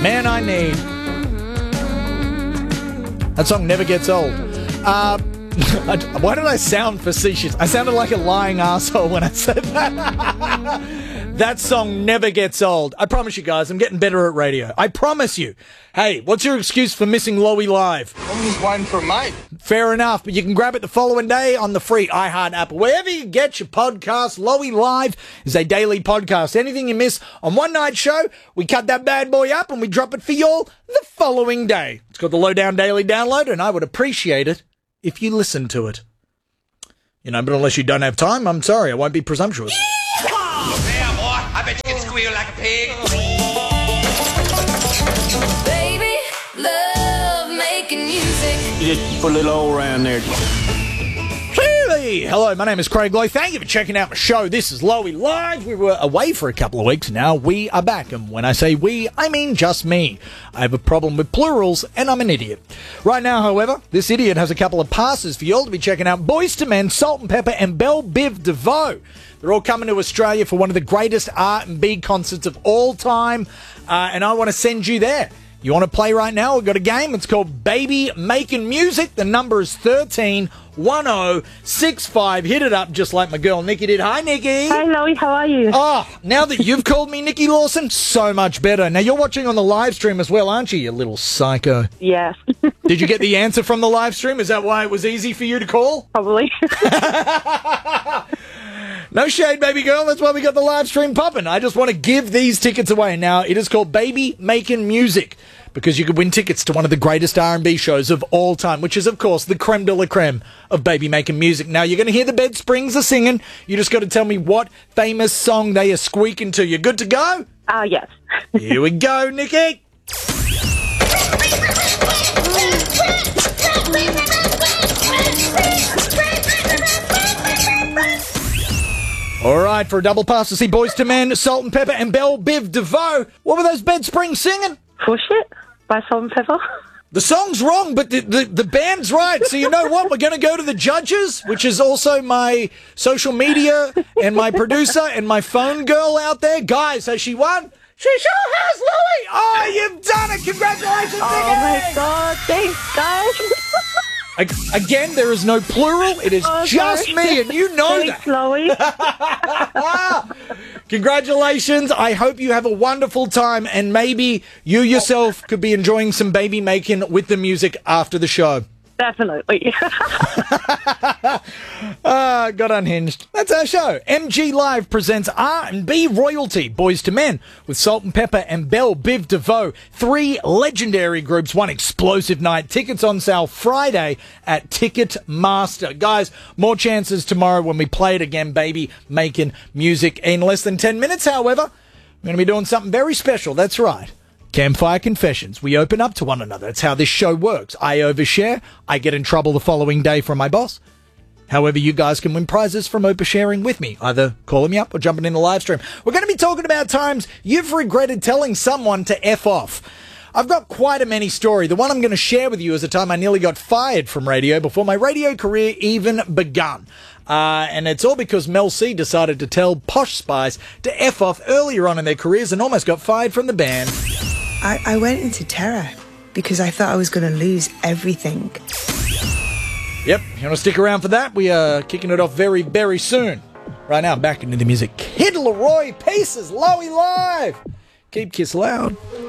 Man I Need. That song never gets old. Why did I sound facetious? I sounded like a lying asshole when I said that. That song never gets old. I promise you guys, I'm getting better at radio. I promise you. Hey, what's your excuse for missing Lowy Live? I'm just waiting for a mate. Fair enough, but you can grab it the following day on the free iHeart app. Wherever you get your podcast, Lowy Live is a daily podcast. Anything you miss on one night show, we cut that bad boy up and we drop it for you all the following day. It's called the Lowdown Daily Download, and I would appreciate it if you listen to it. You know, but unless you don't have time, I'm sorry, I won't be presumptuous. Yeah, boy, I bet you can squeal like a pig. Baby, love making music. You just put a little hole around there. Hello, my name is Craig Lowe. Thank you for checking out my show. This is Lowy Live. We were away for a couple of weeks. Now we are back. And when I say we, I mean just me. I have a problem with plurals and I'm an idiot. Right now, however, this idiot has a couple of passes for you all to be checking out. Boyz II Men, Salt and Pepper and Belle Biv DeVoe. They're all coming to Australia for one of the greatest R&B concerts of all time. And I want to send you there. You want to play right now? We've got a game. It's called Baby Making Music. The number is 131065. Hit it up just like my girl Nikki did. Hi, Nikki. Hi, Lowy. How are you? Oh, now that you've called me Nikki Lawson, so much better. Now, you're watching on the live stream as well, aren't you, you little psycho? Yes. Did you get the answer from the live stream? Is that why it was easy for you to call? Probably. No shade, baby girl. That's why we got the live stream popping. I just want to give these tickets away. Now, it is called Baby Making Music because you could win tickets to one of the greatest R&B shows of all time, which is, of course, the creme de la creme of Baby Making Music. Now, you're going to hear the Bed Springs are singing. You just got to tell me what famous song they are squeaking to. You good to go? Yes. Here we go, Nikki. All right, for a double pass to see Boyz II Men, Salt and Pepper and Belle Biv DeVoe. What were those Bed Springs singing? Push It by Salt and Pepper. The song's wrong, but the band's right. So you know what? We're going to go to the judges, which is also my social media and my producer and my phone girl out there. Guys, has she won? She sure has, Louie! Oh, you've done it! Congratulations, Nikki! Oh, my God. Thanks, guys. Again, there is no plural. It is just sorry. me, and you know Thanks, that. Lowy. Congratulations. I hope you have a wonderful time, and maybe you yourself could be enjoying some baby making with the music after the show. Definitely. Got unhinged. That's our show. MG Live presents R&B royalty, Boyz II Men, with Salt and Pepper and Belle Biv DeVoe. 3 legendary groups, one explosive night. Tickets on sale Friday at Ticketmaster. Guys, more chances tomorrow when we play it again, Baby Making Music. In less than 10 minutes, however, we're going to be doing something very special. That's right. Campfire Confessions. We open up to one another. That's how this show works. I overshare. I get in trouble the following day from my boss. However, you guys can win prizes from oversharing with me, either calling me up or jumping in the live stream. We're going to be talking about times you've regretted telling someone to F off. I've got quite a many story. The one I'm going to share with you is the time I nearly got fired from radio before my radio career even begun. And it's all because Mel C decided to tell Posh Spice to F off earlier on in their careers and almost got fired from the band. I went into terror because I thought I was going to lose everything. Yep, you want to stick around for that? We are kicking it off very, very soon. Right now, back into the music. Kid Laroi Pieces, Lowy Live. Keep Kiss loud.